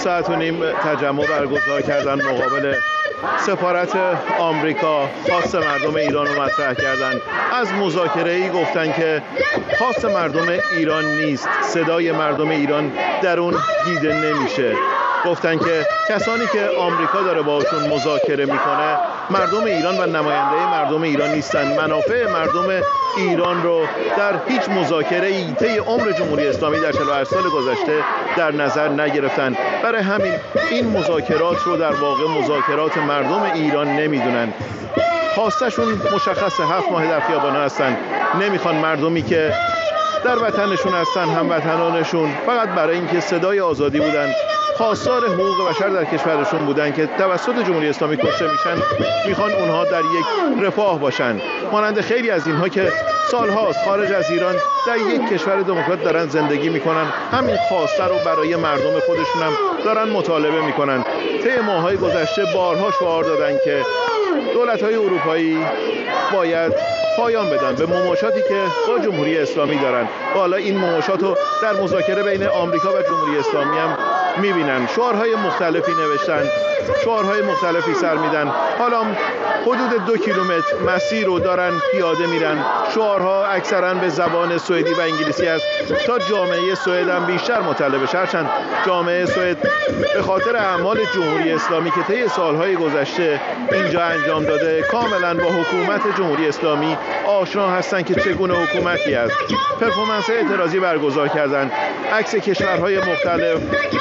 ساعت و نیم تجمع برگزار کردن مقابل سفارت آمریکا. خواست مردم ایران رو مطرح کردن. از مذاکره‌ای گفتن که خواست مردم ایران نیست، صدای مردم ایران در اون دیده نمیشه. گفتن که کسانی که آمریکا داره باشون مذاکره میکنه مردم ایران و نماینده مردم ایران نیستن. منافع مردم ایران رو در هیچ مذاکره‌ای طی عمر جمهوری اسلامی در 48 سال گذشته در نظر نگرفتن. برای همین این مذاکرات رو در واقع مذاکرات مردم ایران نمیدونن. خواستشون مشخصه، 7 ماه در خیابانا هستن. نمیخوان مردمی که در وطنشون هستن، هموطنانشون، فقط برای اینکه صدای آزادی بودن، خواستار حقوق بشر در کشورشون بودن که توسط جمهوری اسلامی کشته میشن، میخوان اونها در یک رفاه باشن. مانند خیلی از اینها که سالهاست خارج از ایران در یک کشور دموکرات دارن زندگی میکنن، همین خواسته رو برای مردم خودشون هم دارن مطالبه میکنن. طی ماه‌های گذشته بارها شعار دادن که دولت‌های اروپایی باید پایان بدن به مماشاتی که با جمهوری اسلامی دارن. و حالا این مماشات رو در مذاکره بین آمریکا و جمهوری اسلامی هم میبینن. شعارهای مختلفی نوشتن، شعارهای مختلفی سر میدن. حالا حدود 2 کیلومتر مسیر رو دارن پیاده میرن. شعارها اکثرا به زبان سوئدی و انگلیسی است تا جامعه سوئد هم بیشتر مطلع بشه. هرچند جامعه سوئد به خاطر اعمال جمهوری اسلامی که طی سالهای گذشته اینجا انجام داده کاملا با حکومت جمهوری اسلامی آشنا هستن که چگونه حکومتی است. پرفورمنس اعتراضی برگزار کردن، عکس کشورهای مختلف،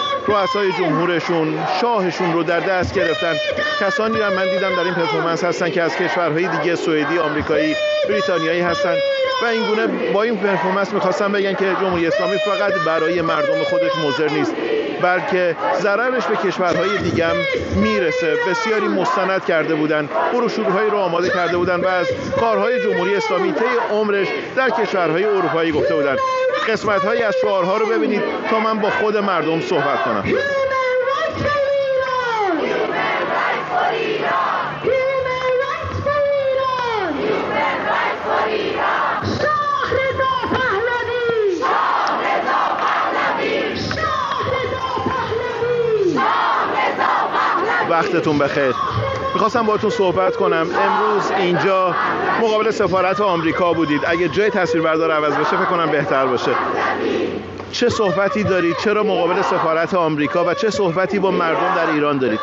رؤسای جمهورشون، شاهشون رو در دست گرفتن. کسانی رو من دیدم در این پرفورمنس هستن که از کشورهای دیگه سوئدی، آمریکایی، بریتانیایی هستن و این گونه با این پرفورمنس می‌خواستن بگن که جمهوری اسلامی فقط برای مردم خودش مضر نیست، بلکه ضررش به کشورهای دیگه هم میرسه. بسیاری مستند کرده بودن، بروشورهای رو آماده کرده بودن و از کارهای جمهوری اسلامی طی عمرش در کشورهای اروپایی گفته بودن. قسمت‌هایی از شعارها رو ببینید تا من با خود مردم صحبت کنم. وقتتون بخیر. میخواستم باهاتون صحبت کنم. امروز اینجا مقابل سفارت آمریکا بودید. اگه جای تصویربردار عوض بشه فکر کنم بهتر باشه. چه صحبتی دارید؟ چرا مقابل سفارت آمریکا و چه صحبتی با مردم در ایران دارید؟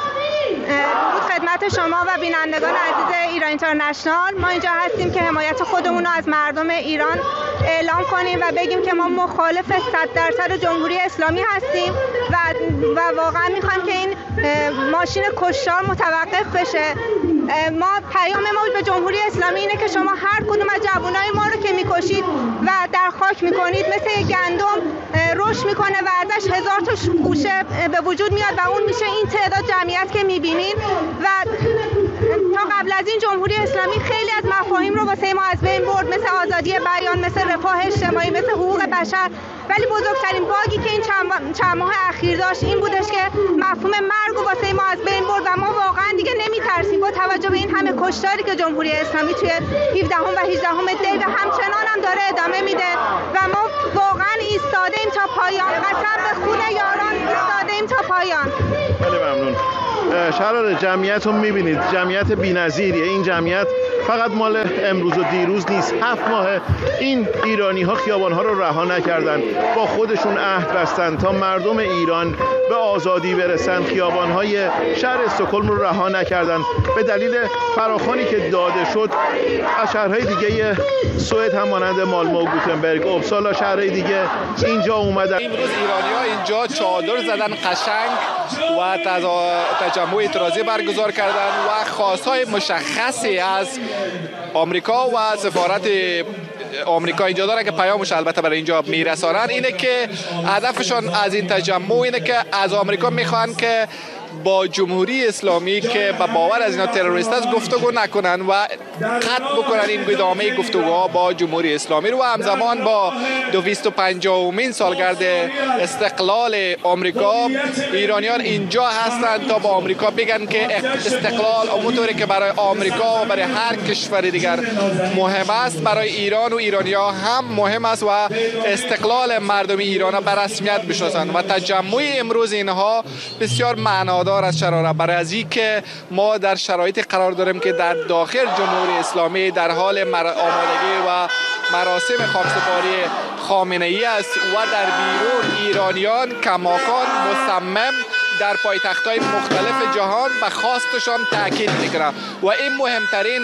خدمت شما و بینندگان عزیز ایران اینترنشنال، ما اینجا هستیم که حمایت خودمون رو از مردم ایران اعلام کنیم و بگیم که ما مخالف 100% جمهوری اسلامی هستیم و واقعا میخوایم که این ماشین کشتار متوقف بشه. ما پیام ما به جمهوری اسلامی اینه که شما هر کدوم از جوانای ما رو که میکشید و در خاک میکنید مثل گندم رشد میکنه و ازش 1000 تا خوشه به وجود میاد و اون میشه این تعداد جمعیت که میبینید. و تا قبل از این جمهوری اسلامی خیلی از مفاهیم رو واسه ما از بین برد، مثل آزادی بیان، مثل رفاه اجتماعی، مثل حقوق بشر. ولی بزرگترین باگی که این چند ماه اخیر داشت این بودش که مفهوم مرگ رو واسه ما از بین برد و ما واقعا دیگه نمیترسیم با توجه به این همه کشتاری که جمهوری اسلامی توی 17 و 18 دی و همچنان هم داره ادامه میده و ما واقعا ایستادیم تا پایان. قسم به خون یاران ایستادیم تا پایان. خیلی ممنون. شرار جمعیت رو میبینید، جمعیت بی‌نظیریه. این جمعیت فقط مال امروز و دیروز نیست. 7 ماه این ایرانی ها خیابان ها رو رها نکردن، با خودشون عهد بستن تا مردم ایران به آزادی برسن. خیابان های شهر استکهلم رو رها نکردن به دلیل فراخوانی که داده شد. از شهرهای دیگه سوئد هم مانند مالمو، گوتنبرگ، اوبسالا، شهرهای دیگه اینجا اومدن. امروز ایرانی ها اینجا چادر زدن قشنگ و تجمع اعتراضی برگزار کردن و خواستهای مشخصی از آمریکا و سفارت آمریکا اینجا داره که پیامش البته برای اینجا میرسانن. اینه که هدفشون از این تجمع اینه که از آمریکا میخوان که با جمهوری اسلامی که به باور از اینا تروریست است گفتگو نکنن و قطع بکنن این ادامه گفتگوها با جمهوری اسلامی رو. و همزمان با 250مین سالگرد استقلال آمریکا ایرانیان اینجا هستند تا با آمریکا بگن که استقلال اونطوری که برای آمریکا و برای هر کشور دیگر مهم است، برای ایران و ایرانی‌ها هم مهم است و استقلال مردم ایران به رسمیت بشناسند. و تجمع امروز اینها بسیار معنادار است برای از این که ما در شرایط قرار داریم که در داخل جمهوری اسلامی در حال آمادگی و مراسم خاکسپاری خامنه‌ای است و در بیرون ایرانیان کماکان مصمم در پایتخت‌های مختلف جهان به خواستشان تاکید می‌کنند و این مهمترین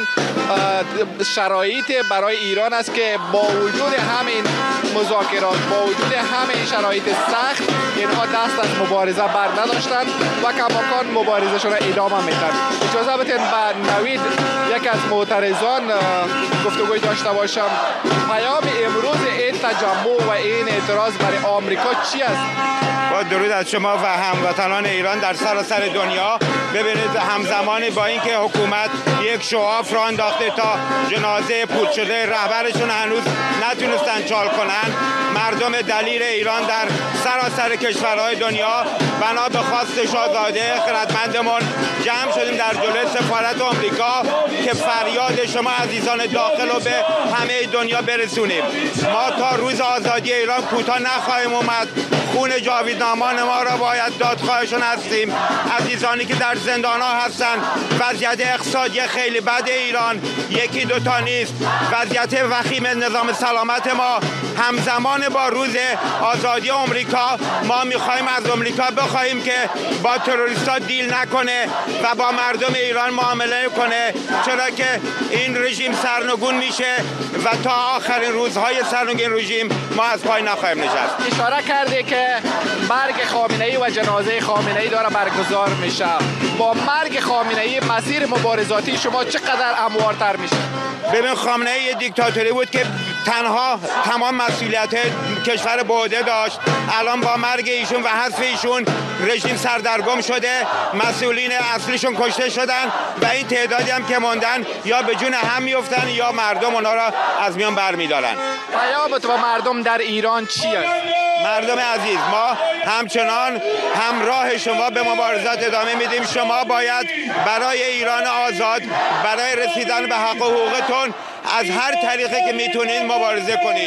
شرایط برای ایران است که با وجود همین مذاکرات، با وجود همین شرایط سخت، اینها دست از مبارزه بر نداشتند و کماکان مبارزه‌شان را ادامه میدن. اجازه بدید با نوید یک از معترضان گفتگوی داشته باشم. پیام امروز این تجمع و این اعتراض برای آمریکا چی است؟ با درود از شما و هموطنان ایران در سراسر دنیا. ببینید همزمان با اینکه حکومت یک شعاف را انداخته تا جنازه پود شده رهبرشون هنوز نتونستن چال کنن، مردم دلیر ایران در سراسر کشورهای دنیا بنا به خواست شاهزاده خردمندمون جمع شدیم در جلوی سفارت آمریکا که فریاد شما عزیزان داخل رو به همه دنیا برسونیم. ما تا روز آزادی ایران کوتاه نخواهیم اومد. خون جاویدنامان ما را باید دادخواهشون هستیم. عزیزانی که در زندان‌ها هستن، وضعیت اقتصادی خیلی بد ایران یکی دوتا نیست. وضعیت وخیم نظام سلامت ما همزمان با روز آزادی آمریکا، ما می‌خوایم از آمریکا بخوایم که با تروریست‌ها دیل نکنه و با مردم ایران معامله کنه، چرا که این رژیم سرنگون میشه و تا آخرین روزهای سرنگون رژیم ما از پای نخواهیم نشست. اشاره کرده که مرگ خامنه‌ای و جنازه خامنه‌ای داره برگزار میشه. با مرگ خامنه‌ای مسیر مبارزاتی شما چقدر هموارتر میشه؟ ببین خامنه‌ای یه دیکتاتوری بود که تنها تمام مسئولیت کشور به عهده داشت. الان با مرگ ایشون و حذف ایشون رژیم سردرگم شده، مسئولین اصلیشون کشته شدن و این تعدادی هم که موندن یا به جون هم میافتن یا مردم اونا را از میان برمیدارن. پیامت به مردم در ایران چیه؟ مردم عزیز، ما همچنان همراه شما به مبارزات ادامه میدیم. شما باید برای ایران آزاد، برای رسیدن به حق و حقوقتون از هر طریقی که میتونید مبارزه کنید.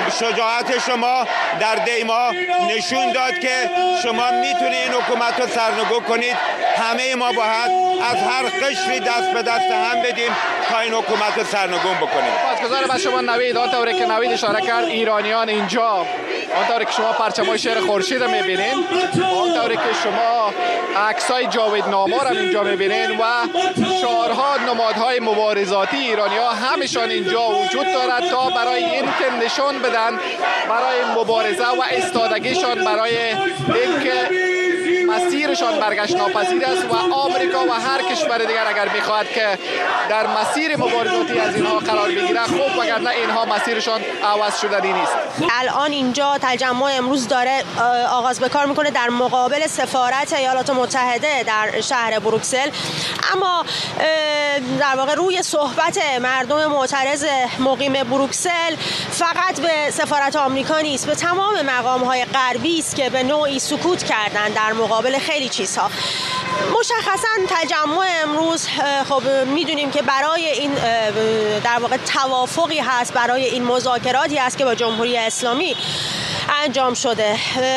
شجاعت شما در دیما نشون داد که شما میتونید این حکومت رو سرنگون کنید. همه ما باید از هر قشری دست به دست هم بدیم تا این حکومت رو سرنگون بکنیم. سپاسگزارم از شما نوید. آنطوری که نوید اشاره کرد، ایرانیان اینجا آنطوری که شما پرچمای شهر خورشید رو میبینید، آنطوری که شما عکسای جاویدنامه رو اینجا میبینید و شعارها، نمادهای مبارزاتی ایرانی‌ها همشان اینجا وجود دارد تا برای این که نشون بدن برای مبارزه و ایستادگیشان برای اینکه مسیرشان برگشت ناپذیر است و آمریکا و هر کشور دیگر اگر میخواهد که در مسیر مبارزاتی از اینها قرار بگیره خوب، وگرنه اینها مسیرشان عوض شدنی نیست. الان اینجا تجمع امروز داره آغاز به کار میکنه در مقابل سفارت ایالات متحده در شهر بروکسل، اما در واقع روی صحبت مردم معترض مقیم بروکسل فقط به سفارت آمریکا نیست، به تمام مقام‌های غربی است که به نوعی سکوت کردن در مقابل خیلی چیزها. مشخصاً تجمع امروز خب میدونیم که برای این در واقع توافقی هست، برای این مذاکراتی هست که با جمهوری اسلامی انجام شده.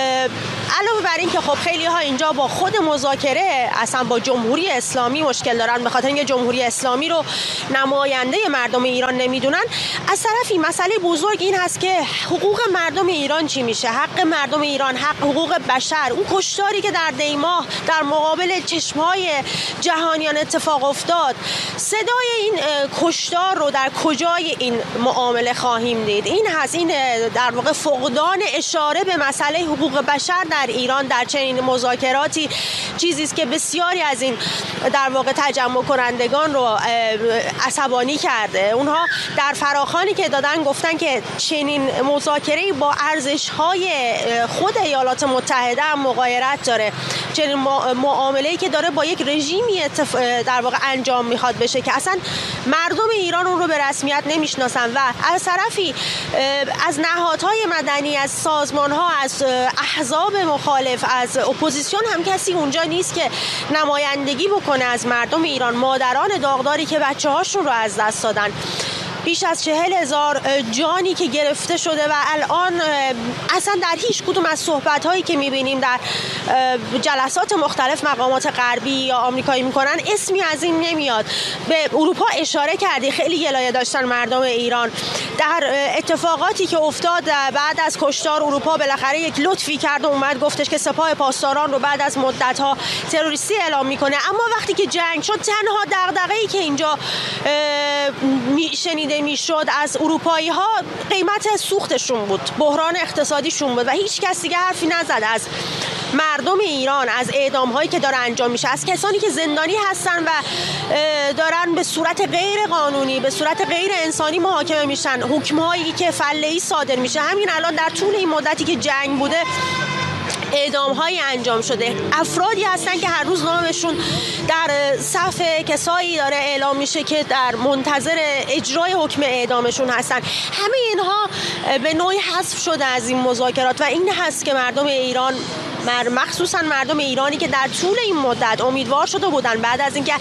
علاوه بر این که خب خیلی ها اینجا با خود مذاکره اصلا با جمهوری اسلامی مشکل دارن، به خاطر اینکه جمهوری اسلامی رو نماینده مردم ایران نمیدونن. از طرفی مسئله بزرگ این هست که حقوق مردم ایران چی میشه، حق مردم ایران، حقوق بشر، اون کشتاری که در دیماه در مقابل چشمهای جهانیان اتفاق افتاد، صدای این کشتار رو در کجای این معامله خواهیم دید؟ این هست، این در واقع فقدان اشاره به مسئله حقوق بشر در ایران در چنین مذاکراتی چیزی است که بسیاری از این در واقع تجمع کنندگان رو عصبانی کرده. اونها در فراخوانی که دادن گفتن که چنین مذاکره‌ای با ارزش‌های خود ایالات متحده هم مغایرت داره چنین معامله‌ای که داره با یک رژیمی در واقع انجام میخواد بشه که اصلا مردم ایران اون رو به رسمیت نمیشناسن و از طرفی از نهادهای مدنی، از سازمان‌ها، از احزاب مخالف، از اپوزیسیون هم کسی اونجا نیست که نمایندگی بکنه از مردم ایران، مادران داغداری که بچه‌هاشون رو از دست دادن. بیش از 40,000 جانی که گرفته شده و الان اصلا در هیچ کدوم از صحبت‌هایی که می‌بینیم در جلسات مختلف مقامات غربی یا آمریکایی می‌کنن اسمی از این نمیاد. به اروپا اشاره کردی، خیلی گلایه داشتن مردم ایران در اتفاقاتی که افتاد بعد از کشتار. اروپا بالاخره یک لطفی کرد و اومد گفتش که سپاه پاسداران رو بعد از مدت‌ها تروریستی اعلام می‌کنه، اما وقتی که جنگ شد تنها دغدغه‌ای که اینجا شنیده میشد از اروپایی ها قیمت سوختشون بود، بحران اقتصادیشون بود و هیچ کس دیگه حرفی نزد از مردم ایران، از اعدام هایی که داره انجام میشه، از کسانی که زندانی هستن و دارن به صورت غیر قانونی، به صورت غیر انسانی محاکمه میشن، حکم هایی که فله‌ای صادر میشه. همین الان در طول این مدتی که جنگ بوده اعدام‌هایی انجام شده. افرادی هستن که هر روز نامشون در صف کسایی داره اعلام میشه که در منتظر اجرای حکم اعدامشون هستن. همه اینها به نوعی حذف شده از این مذاکرات و این هست که مردم ایران، مخصوصا مردم ایرانی که در طول این مدت امیدوار شده بودن بعد از اینکه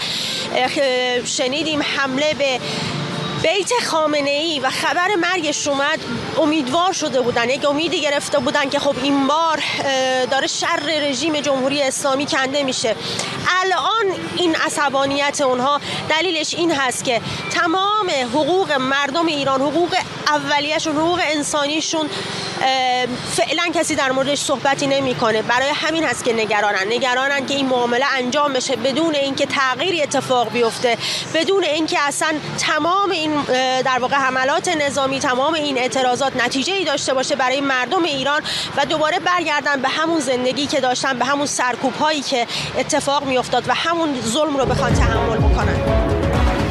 شنیدیم حمله به بیت خامنه‌ای و خبر مرگش اومد، امیدوار شده بودن، یک امیدی گرفته بودن که خب این بار داره شر رژیم جمهوری اسلامی کنده میشه. الان این عصبانیت اونها دلیلش این هست که تمام حقوق مردم ایران، حقوق اولیه‌شون، حقوق انسانیشون فعلا کسی در موردش صحبتی نمیکنه. برای همین هست که نگرانن که این معامله انجام بشه بدون اینکه تغییری اتفاق بیفته، بدون اینکه اصلا تمام این در واقع حملات نظامی، تمام این اعتراضات نتیجه‌ای داشته باشه برای مردم ایران و دوباره برگردن به همون زندگی که داشتن، به همون سرکوب‌هایی که اتفاق میافتاد و همون ظلم رو بخوان تحمل بکنن.